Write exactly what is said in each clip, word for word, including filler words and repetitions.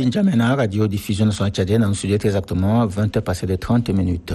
N'Djamena, radio-diffusion nationale tchadienne, en studio exactement vingt heures passées de trente minutes.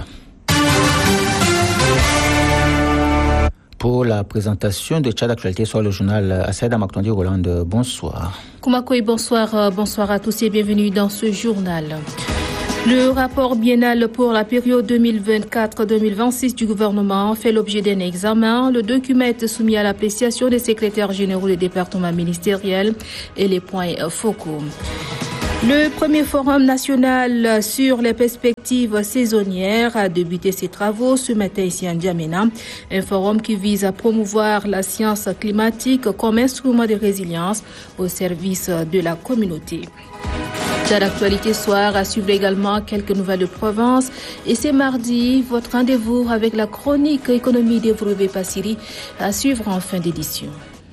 Pour la présentation de Tchad Actualité sur le journal Assaïda Maktondi Roland, bonsoir. Koumakoui, bonsoir, bonsoir à tous et bienvenue dans ce journal. Le rapport biennal pour la période deux mille vingt-quatre à deux mille vingt-six du gouvernement fait l'objet d'un examen. Le document est soumis à l'appréciation des secrétaires généraux des départements ministériels et les points focaux. Le premier forum national sur les perspectives saisonnières a débuté ses travaux ce matin ici à N'Djamena. Un forum qui vise à promouvoir la science climatique comme instrument de résilience au service de la communauté. Dans l'actualité soir, à suivre également quelques nouvelles de province. Et c'est mardi, votre rendez-vous avec la chronique économie développée Passiri à suivre en fin d'édition.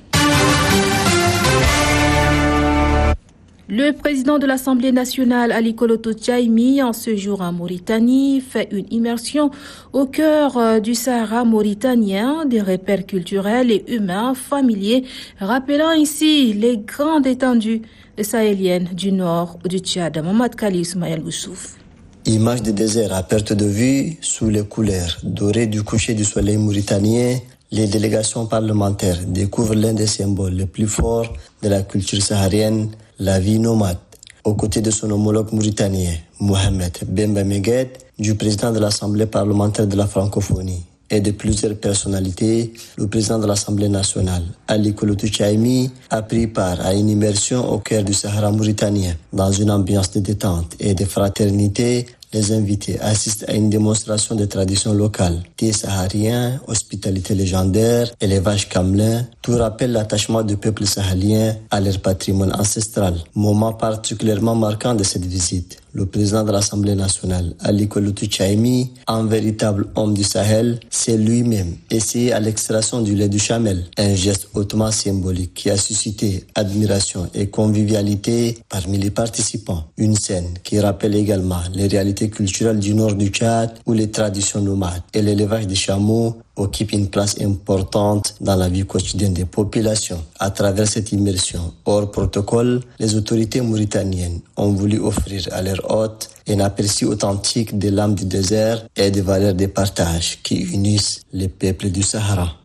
Le président de l'Assemblée nationale, Ali Koloto Tchaimi, en ce jour en Mauritanie, fait une immersion au cœur du Sahara mauritanien, des repères culturels et humains familiers, rappelant ici les grandes étendues sahéliennes du nord du Tchad. Mohamed Kali Ismaël Goussouf. Image de désert à perte de vue sous les couleurs dorées du coucher du soleil mauritanien. Les délégations parlementaires découvrent l'un des symboles les plus forts de la culture saharienne, la vie nomade, aux côtés de son homologue mauritanien, Mohamed Bemba Megued, du président de l'Assemblée parlementaire de la francophonie et de plusieurs personnalités. Le président de l'Assemblée nationale, Ali Koloto Tchaimi, a pris part à une immersion au cœur du Sahara mauritanien. Dans une ambiance de détente et de fraternité, les invités assistent à une démonstration des traditions locales. Thé saharien, hospitalité légendaire, élevage camelin, tout rappelle l'attachement du peuple sahalien à leur patrimoine ancestral. Moment particulièrement marquant de cette visite. Le président de l'Assemblée nationale, Ali Koloto Tchaimi, un véritable homme du Sahel, s'est lui-même essayé à l'extraction du lait du chamel, un geste hautement symbolique qui a suscité admiration et convivialité parmi les participants. Une scène qui rappelle également les réalités culturelles du nord du Tchad où les traditions nomades et l'élevage des chameaux occupent une place importante dans la vie quotidienne des populations. À travers cette immersion hors protocole, les autorités mauritaniennes ont voulu offrir à leurs hôtes un aperçu authentique des lames du désert et des valeurs de partage qui unissent les peuples du Sahara.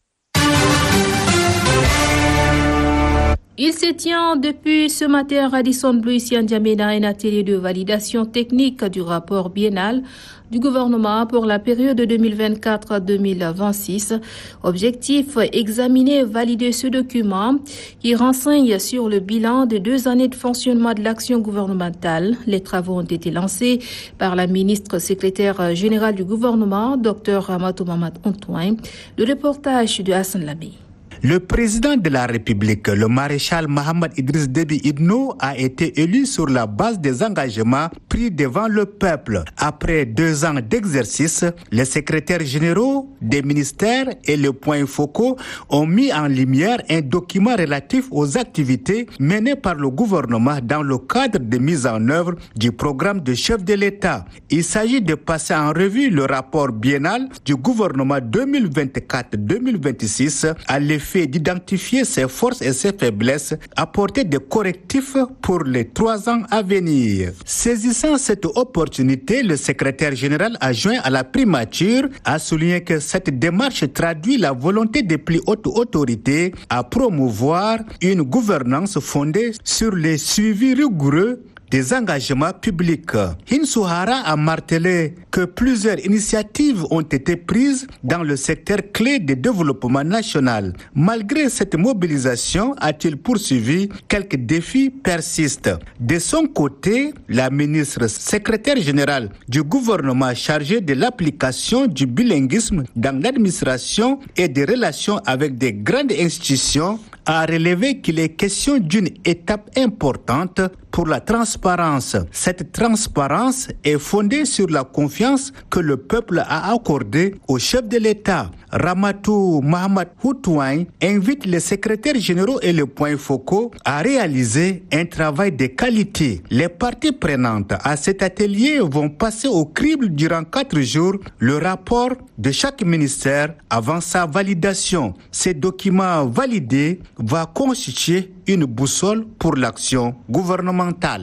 Il se tient depuis ce matin à Radisson Blu ici à N'Djamena un atelier de validation technique du rapport biennal du gouvernement pour la période deux mille vingt-quatre à deux mille vingt-six. Objectif, examiner et valider ce document qui renseigne sur le bilan de deux années de fonctionnement de l'action gouvernementale. Les travaux ont été lancés par la ministre secrétaire générale du gouvernement, Dr Ramatou Mamad Antoine. Le reportage de Hassan Lamy. Le président de la République, le maréchal Mohamed Idriss Déby Itno, a été élu sur la base des engagements pris devant le peuple. Après deux ans d'exercice, les secrétaires généraux des ministères et les points focaux ont mis en lumière un document relatif aux activités menées par le gouvernement dans le cadre de mise en œuvre du programme de chef de l'État. Il s'agit de passer en revue le rapport biennal du gouvernement deux mille vingt-quatre à deux mille vingt-six à l'effet fait d'identifier ses forces et ses faiblesses, apporter des correctifs pour les trois ans à venir. Saisissant cette opportunité, le secrétaire général adjoint à la primature a souligné que cette démarche traduit la volonté des plus hautes autorités à promouvoir une gouvernance fondée sur les suivis rigoureux des engagements publics. Hinsouhara a martelé que plusieurs initiatives ont été prises dans le secteur clé du développement national. Malgré cette mobilisation, a-t-il poursuivi, quelques défis persistent. De son côté, la ministre secrétaire générale du gouvernement chargée de l'application du bilinguisme dans l'administration et des relations avec des grandes institutions a relevé qu'il est question d'une étape importante pour la transparence. Cette transparence est fondée sur la confiance que le peuple a accordée au chef de l'État. Ramatou Mohamed Houtouain invite les secrétaires généraux et les points focaux à réaliser un travail de qualité. Les parties prenantes à cet atelier vont passer au crible durant quatre jours le rapport de chaque ministère avant sa validation. Ces documents validés vont constituer une boussole pour l'action gouvernementale.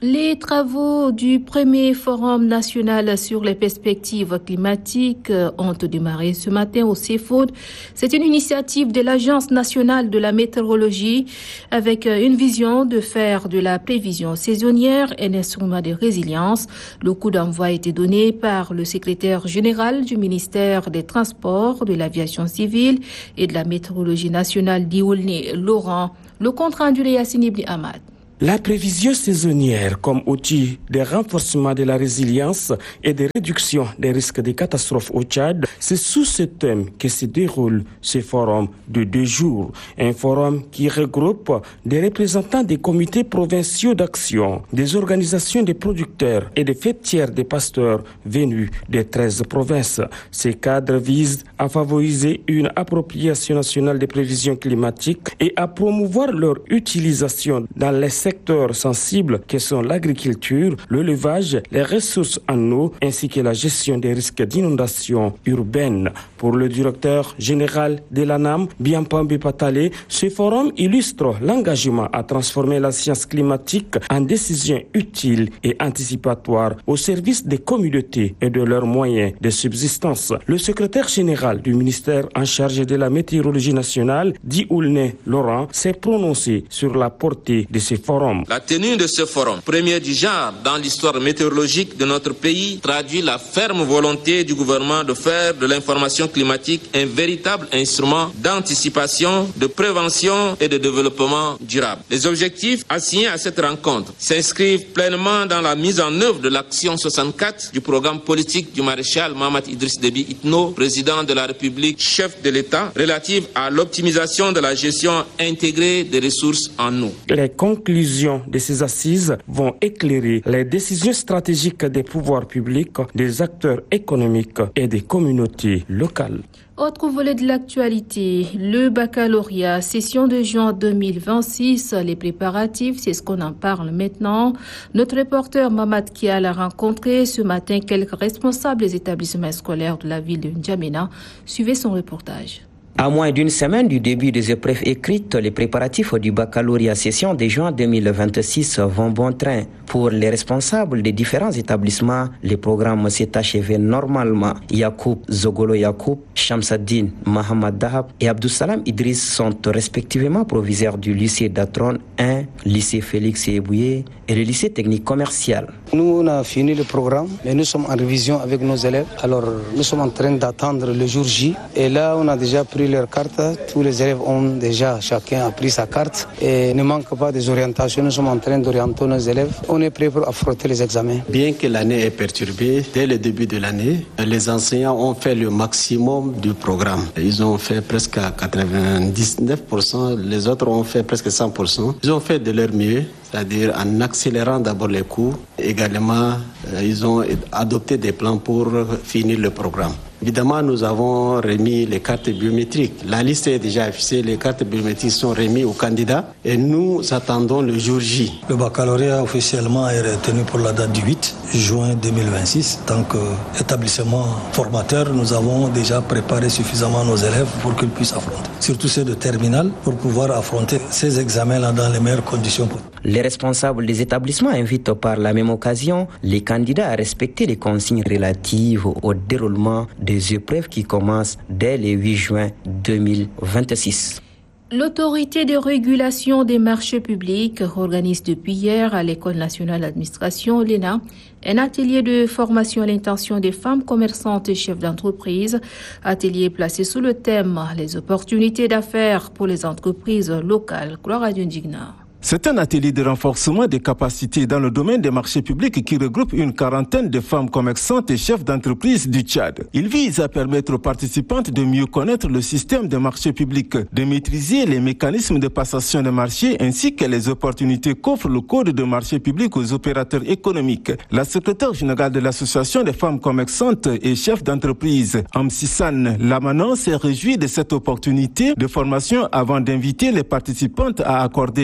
Les travaux du premier Forum national sur les perspectives climatiques ont démarré ce matin au CEFOD. C'est une initiative de l'Agence nationale de la météorologie avec une vision de faire de la prévision saisonnière un instrument de résilience. Le coup d'envoi a été donné par le secrétaire général du ministère des Transports, de l'Aviation civile et de la météorologie nationale, Dioulné Laurent. Le compte rendu de Yassine Ibn Ahmad. La prévision saisonnière comme outil de renforcement de la résilience et de réduction des risques de catastrophes au Tchad, c'est sous ce thème que se déroule ce forum de deux jours. Un forum qui regroupe des représentants des comités provinciaux d'action, des organisations de producteurs et des fêtières des pasteurs venus des treize provinces. Ces cadres visent à favoriser une appropriation nationale des prévisions climatiques et à promouvoir leur utilisation dans les secteurs secteurs sensibles que sont l'agriculture, l'élevage, les ressources en eau ainsi que la gestion des risques d'inondation urbaine. Pour le directeur général de l'ANAM, Biampambi Patale, ce forum illustre l'engagement à transformer la science climatique en décisions utiles et anticipatoires au service des communautés et de leurs moyens de subsistance. Le secrétaire général du ministère en charge de la météorologie nationale, Dioulné Laurent, s'est prononcé sur la portée de ce forum. La tenue de ce forum, premier du genre dans l'histoire météorologique de notre pays, traduit la ferme volonté du gouvernement de faire de l'information climatique un véritable instrument d'anticipation, de prévention et de développement durable. Les objectifs assignés à cette rencontre s'inscrivent pleinement dans la mise en œuvre de l'action soixante-quatre du programme politique du maréchal Mahamat Idriss Déby Itno, président de la République, chef de l'État, relative à l'optimisation de la gestion intégrée des ressources en eau. Les conclusions de ces assises vont éclairer les décisions stratégiques des pouvoirs publics, des acteurs économiques et des communautés locales. Autre volet de l'actualité, le baccalauréat, session de juin deux mille vingt-six, les préparatifs, c'est ce qu'on en parle maintenant. Notre reporter Mamad Kial a rencontré ce matin quelques responsables des établissements scolaires de la ville de N'Djamena. Suivez son reportage. À moins d'une semaine du début des épreuves écrites, les préparatifs du baccalauréat session de juin deux mille vingt-six vont bon train. Pour les responsables des différents établissements, les programmes s'est achevé normalement. Yacoub Zogolo Yacoub, Shamsaddin Mohamed Dahab et Abdoussalam Idriss sont respectivement proviseurs du lycée d'Atron un, lycée Félix Ebouye et le lycée technique commercial. Nous, on a fini le programme, mais nous sommes en révision avec nos élèves. Alors, nous sommes en train d'attendre le jour J. Et là, on a déjà pris leur carte. Tous les élèves ont déjà, chacun a pris sa carte. Et il ne manque pas des orientations. Nous sommes en train d'orienter nos élèves. On est prêt pour affronter les examens. Bien que l'année est perturbée, dès le début de l'année, les enseignants ont fait le maximum du programme. Ils ont fait presque à quatre-vingt-dix-neuf pour cent. Les autres ont fait presque cent pour cent. Ils ont fait de leur mieux, c'est-à-dire en accélérant d'abord les cours. Également, ils ont adopté des plans pour finir le programme. Évidemment, nous avons remis les cartes biométriques. La liste est déjà affichée, les cartes biométriques sont remises aux candidats et nous attendons le jour J. Le baccalauréat officiellement est retenu pour la date du huit juin deux mille vingt-six. En tant qu'établissement formateur, nous avons déjà préparé suffisamment nos élèves pour qu'ils puissent affronter, surtout ceux de terminale, pour pouvoir affronter ces examens-là dans les meilleures conditions. Les responsables des établissements invitent par la même occasion les candidats à respecter les consignes relatives au déroulement des épreuves qui commencent dès le huit juin deux mille vingt-six. L'autorité de régulation des marchés publics organise depuis hier à l'École nationale d'administration, l'E N A, un atelier de formation à l'intention des femmes commerçantes et chefs d'entreprise. Atelier placé sous le thème « Les opportunités d'affaires pour les entreprises locales ». Gloire à Dieu Digna. C'est un atelier de renforcement des capacités dans le domaine des marchés publics qui regroupe une quarantaine de femmes commerçantes et chefs d'entreprise du Tchad. Il vise à permettre aux participantes de mieux connaître le système des marchés publics, de maîtriser les mécanismes de passation de marchés ainsi que les opportunités qu'offre le code de marché public aux opérateurs économiques. La secrétaire générale de l'association des femmes commerçantes et chefs d'entreprise, Amsissane Lamanon, s'est réjouie de cette opportunité de formation avant d'inviter les participantes à accorder une attention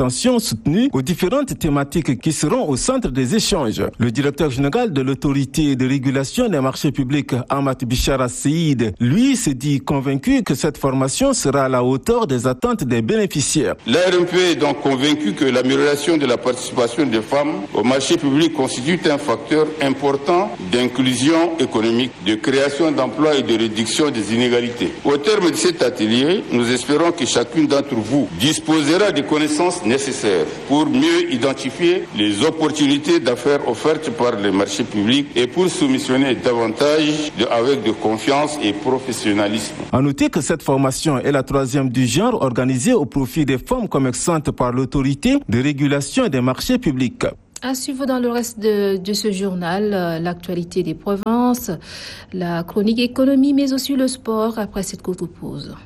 attention soutenue aux différentes thématiques qui seront au centre des échanges. Le directeur général de l'autorité de régulation des marchés publics, Ahmad Bichara Seïd, lui, se dit convaincu que cette formation sera à la hauteur des attentes des bénéficiaires. L'A R M P est donc convaincu que l'amélioration de la participation des femmes au marché public constitue un facteur important d'inclusion économique, de création d'emplois et de réduction des inégalités. Au terme de cet atelier, nous espérons que chacune d'entre vous disposera des connaissances nécessaires pour mieux identifier les opportunités d'affaires offertes par les marchés publics et pour soumissionner davantage de, avec de confiance et professionnalisme. À noter que cette formation est la troisième du genre organisée au profit des femmes commerçantes par l'autorité de régulation des marchés publics. À suivre dans le reste de, de ce journal, euh, l'actualité des provinces, la chronique économie, mais aussi le sport après cette courte pause.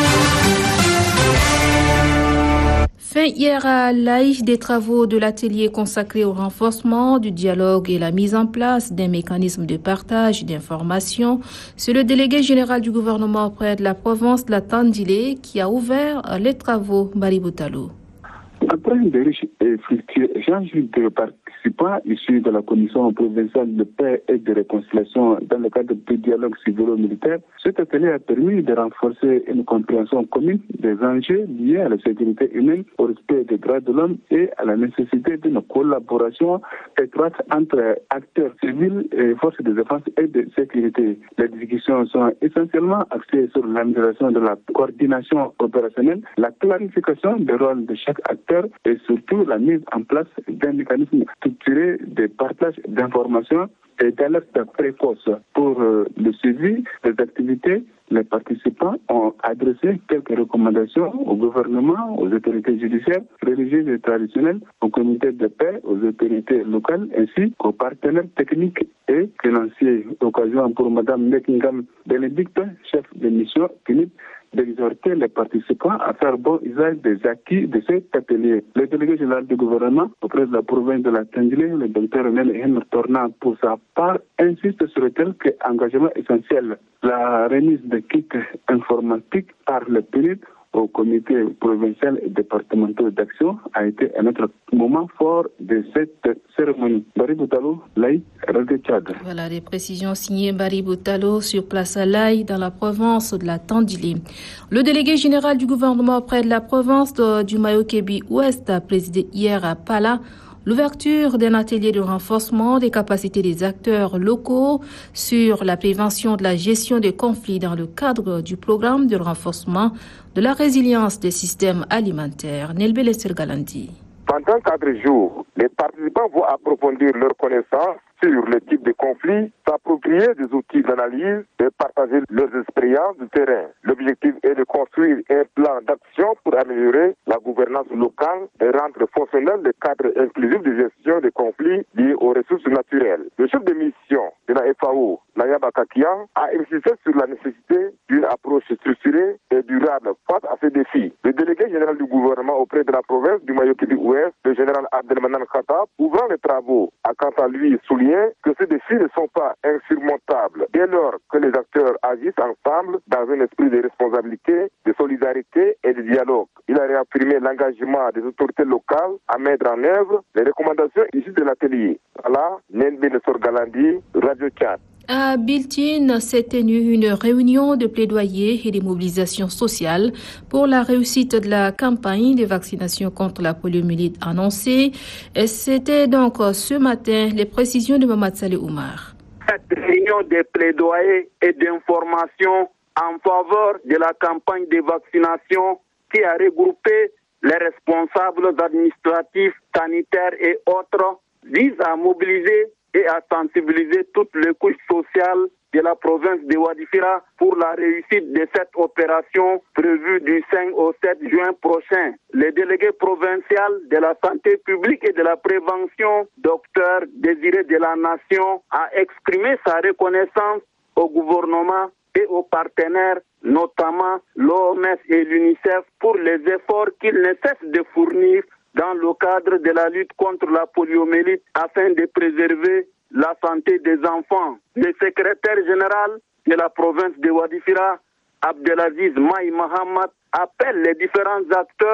Fin hier à Laïch des travaux de l'atelier consacré au renforcement du dialogue et la mise en place d'un mécanisme de partage d'informations. C'est le délégué général du gouvernement auprès de la province de la Tandilé qui a ouvert les travaux. Barry Boutalo. Après une riche et fructueux échange de participants issus de la commission provinciale de paix et de réconciliation dans le cadre du dialogue civilo-militaire, cet atelier a permis de renforcer une compréhension commune des enjeux liés à la sécurité humaine, au respect des droits de l'homme et à la nécessité d'une collaboration étroite entre acteurs civils et forces de défense et de sécurité. Les discussions sont essentiellement axées sur l'amélioration de la coordination opérationnelle, la clarification des rôles de chaque acteur et surtout la mise en place d'un mécanisme structuré de partage d'informations et d'alerte précoce. Pour euh, le suivi des activités, les participants ont adressé quelques recommandations au gouvernement, aux autorités judiciaires, religieuses et traditionnelles, aux comités de paix, aux autorités locales, ainsi qu'aux partenaires techniques et financiers. Occasion pour Mme Mekingam Bénédicte, chef de mission C N I P, d'exhorter les participants à faire bon usage des acquis de cet atelier. Le délégué général du gouvernement auprès de la province de la Tindilé, le docteur René Henry Tornant, pour sa part, insiste sur le tel qu'engagement essentiel. La remise de kits informatiques par le P N I P au comité provincial et départemental d'action a été un autre moment fort de cette cérémonie. Barry Boutalo, Laï, Radio Tchad. Voilà les précisions signées Barry Boutalo sur place à Laï dans la province de la Tandilé. Le délégué général du gouvernement auprès de la province de, du Mayo-Kébi Ouest a présidé hier à Pala l'ouverture d'un atelier de renforcement des capacités des acteurs locaux sur la prévention de la gestion des conflits dans le cadre du programme de renforcement de la résilience des systèmes alimentaires. Nelbele Sergalandi. Pendant quatre jours, les participants vont approfondir leurs connaissances sur le type de conflit, s'approprier des outils d'analyse et partager leurs expériences du terrain. L'objectif est de construire un plan d'action pour améliorer la gouvernance locale et rendre fonctionnel le cadre inclusif de gestion des conflits liés aux ressources naturelles. Le chef de mission de la F A O, Nayaba Kakian, a insisté sur la nécessité d'une approche structurée et durable face à ces défis. Le délégué général du gouvernement auprès de la province du Mayo-Kébi Ouest, le général Abdelmanan Khattab, ouvrant les travaux, a quant à lui souligné que ces défis ne sont pas insurmontables dès lors que les acteurs agissent ensemble dans un esprit de responsabilité, de solidarité et de dialogue. Il a réaffirmé l'engagement des autorités locales à mettre en œuvre les recommandations issues de l'atelier. Voilà, Nenbe Sorgalandi, Radio Tchad. À Biltine s'est tenue une réunion de plaidoyer et de mobilisation sociale pour la réussite de la campagne de vaccination contre la poliomyélite annoncée. Et c'était donc ce matin les précisions de Mamad Saleh Oumar. Cette réunion de plaidoyer et d'information en faveur de la campagne de vaccination qui a regroupé les responsables administratifs, sanitaires et autres vise à mobiliser et à sensibiliser toutes les couches sociales de la province de Wadifira pour la réussite de cette opération prévue du cinq au sept juin prochain. Le délégué provincial de la santé publique et de la prévention, docteur Désiré de la Nation, a exprimé sa reconnaissance au gouvernement et aux partenaires, notamment l'O M S et l'UNICEF, pour les efforts qu'ils ne cessent de fournir dans le cadre de la lutte contre la poliomyélite afin de préserver la santé des enfants. Le secrétaire général de la province de Wadifira, Abdelaziz Maï Mahamad, appelle les différents acteurs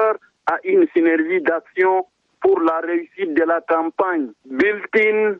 à une synergie d'action pour la réussite de la campagne. Bulletin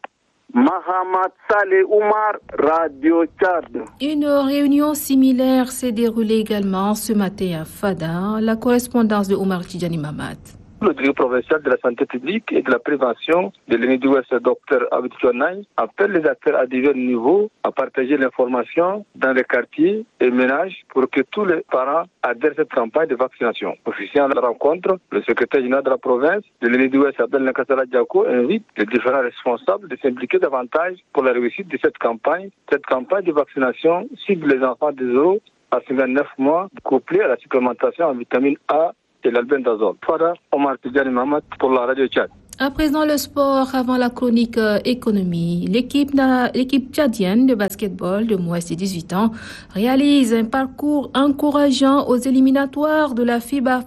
Mahamat Saleh Oumar, Radio Tchad. Une réunion similaire s'est déroulée également ce matin à Fada, la correspondance de Oumar Tidjani Mamat. Le directeur provincial de la santé publique et de la prévention de l'E N I D Ouest, Dr Abid Chouanaï, appelle les acteurs à divers niveaux à partager l'information dans les quartiers et ménages pour que tous les parents adhèrent à cette campagne de vaccination. Officiant à la rencontre, le secrétaire général de la province de l'E N I D Ouest, Abdel Nakassala Diako, invite les différents responsables de s'impliquer davantage pour la réussite de cette campagne. Cette campagne de vaccination cible les enfants de zéro à cinquante-neuf mois, couplée à la supplémentation en vitamine A et l'albendazole. Fada, Omar Tidjani Mamat pour la Radio Tchad. À présent, le sport avant la chronique euh, économie. L'équipe, l'équipe tchadienne de basketball de moins de dix-huit ans réalise un parcours encourageant aux éliminatoires de la FIBA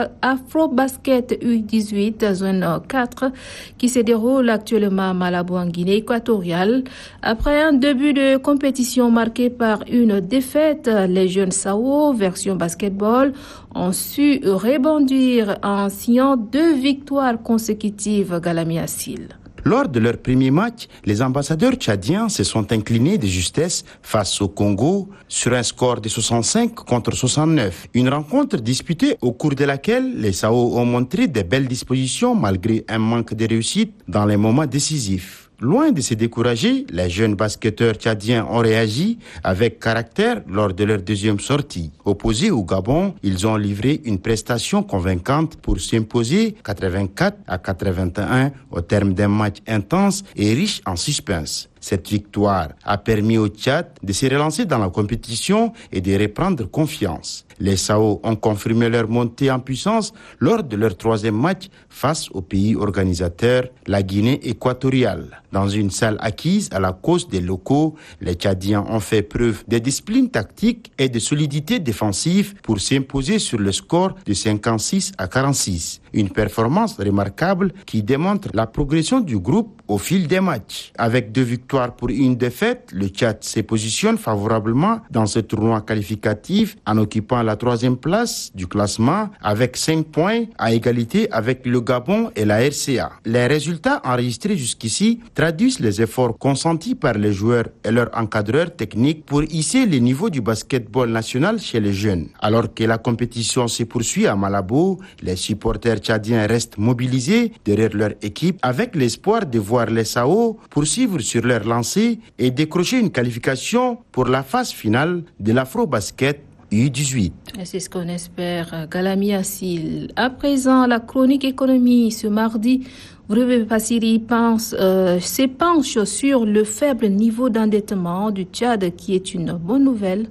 Afro-Basket U dix-huit zone quatre qui se déroule actuellement à Malabo en Guinée équatoriale. Après un début de compétition marqué par une défaite, les jeunes Sao, version basketball, ont su rebondir en signant deux victoires consécutives. Galami Assil. Lors de leur premier match, les ambassadeurs tchadiens se sont inclinés de justesse face au Congo sur un score de soixante-cinq contre soixante-neuf. Une rencontre disputée au cours de laquelle les Sao ont montré de belles dispositions malgré un manque de réussite dans les moments décisifs. Loin de se décourager, les jeunes basketteurs tchadiens ont réagi avec caractère lors de leur deuxième sortie. Opposés au Gabon, ils ont livré une prestation convaincante pour s'imposer quatre-vingt-quatre à quatre-vingt-un au terme d'un match intense et riche en suspense. Cette victoire a permis au Tchad de se relancer dans la compétition et de reprendre confiance. Les Sao ont confirmé leur montée en puissance lors de leur troisième match face au pays organisateur, la Guinée équatoriale. Dans une salle acquise à la cause des locaux, les Tchadiens ont fait preuve de discipline tactique et de solidité défensive pour s'imposer sur le score de cinquante-six à quarante-six. Une performance remarquable qui démontre la progression du groupe au fil des matchs. Avec deux victoires pour une défaite, le Tchad se positionne favorablement dans ce tournoi qualificatif en occupant la troisième place du classement avec cinq points à égalité avec le Gabon et la R C A. Les résultats enregistrés jusqu'ici traduisent les efforts consentis par les joueurs et leurs encadreurs techniques pour hisser le niveau du basketball national chez les jeunes. Alors que la compétition se poursuit à Malabo, les supporters tchadiens restent mobilisés derrière leur équipe avec l'espoir de voir les Sao poursuivre sur leur lancée et décrocher une qualification pour la phase finale de l'Afro-Basket U dix-huit. C'est ce qu'on espère, Galami Assil. À présent, la chronique économie ce mardi, Vrebe Passiri pense, euh, s'épanche sur le faible niveau d'endettement du Tchad qui est une bonne nouvelle.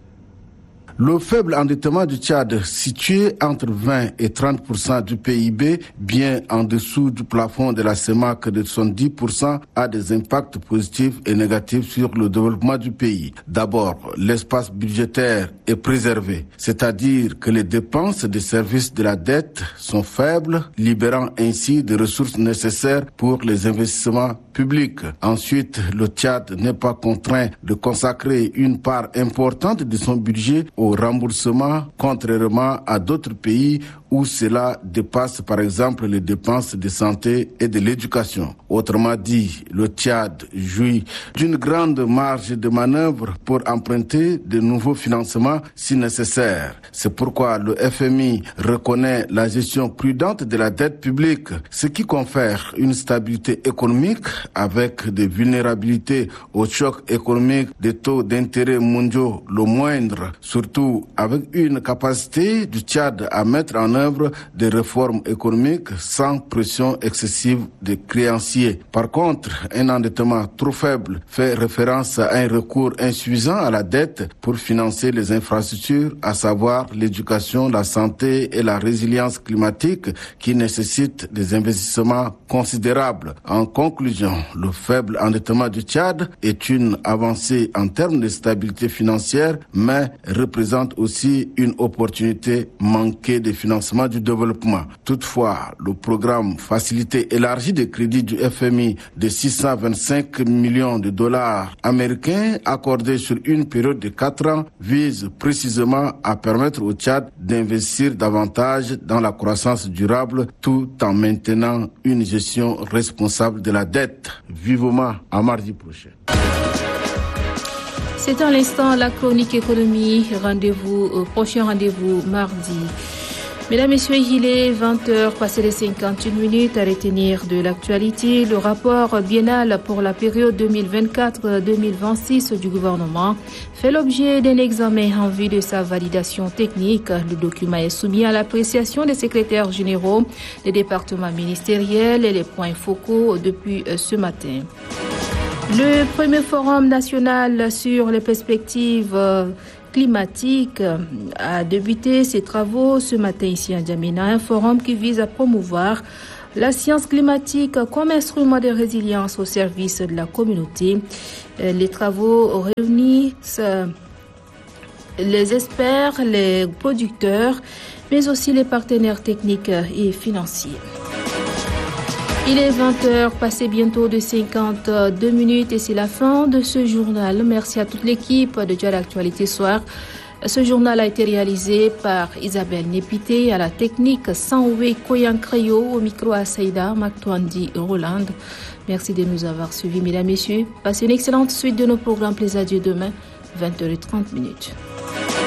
Le faible endettement du Tchad, situé entre vingt et trente pour cent du P I B, bien en dessous du plafond de la CEMAC de soixante-dix pour cent, a des impacts positifs et négatifs sur le développement du pays. D'abord, l'espace budgétaire est préservé, c'est-à-dire que les dépenses des services de la dette sont faibles, libérant ainsi des ressources nécessaires pour les investissements publics. Ensuite, le Tchad n'est pas contraint de consacrer une part importante de son budget au remboursement, contrairement à d'autres pays où cela dépasse par exemple les dépenses de santé et de l'éducation. Autrement dit, le Tchad jouit d'une grande marge de manœuvre pour emprunter de nouveaux financements si nécessaire. C'est pourquoi le F M I reconnaît la gestion prudente de la dette publique, ce qui confère une stabilité économique avec des vulnérabilités au choc économique des taux d'intérêt mondiaux le moindre, surtout avec une capacité du Tchad à mettre en œuvre des réformes économiques sans pression excessive des créanciers. Par contre, un endettement trop faible fait référence à un recours insuffisant à la dette pour financer les infrastructures, à savoir l'éducation, la santé et la résilience climatique qui nécessitent des investissements considérables. En conclusion, le faible endettement du Tchad est une avancée en termes de stabilité financière, mais représente aussi une opportunité manquée de financement financement du développement. Toutefois, le programme Facilité élargie des crédits du F M I de six cent vingt-cinq millions de dollars américains accordés sur une période de quatre ans vise précisément à permettre au Tchad d'investir davantage dans la croissance durable tout en maintenant une gestion responsable de la dette. Vivement à mardi prochain. C'est à l'instant la chronique économie. Rendez-vous, euh, prochain rendez-vous mardi. Mesdames, Messieurs, il est vingt heures, passé les cinquante-une minutes à retenir de l'actualité. Le rapport biennal pour la période deux mille vingt-quatre à deux mille vingt-six du gouvernement fait l'objet d'un examen en vue de sa validation technique. Le document est soumis à l'appréciation des secrétaires généraux des départements ministériels et les points focaux depuis ce matin. Le premier forum national sur les perspectives climatique a débuté ses travaux ce matin ici à N'Djamena, un forum qui vise à promouvoir la science climatique comme instrument de résilience au service de la communauté. Les travaux réunissent les experts, les producteurs, mais aussi les partenaires techniques et financiers. Il est vingt heures, passé bientôt de cinquante-deux minutes et c'est la fin de ce journal. Merci à toute l'équipe de Tchad Actualité Soir. Ce journal a été réalisé par Isabelle Népité à la technique Sanoué Koyankreyo, au micro à Saïda Maktouandi Roland. Merci de nous avoir suivis, mesdames et messieurs. Passez une excellente suite de nos programmes. Les adieux demain, vingt heures trente minutes.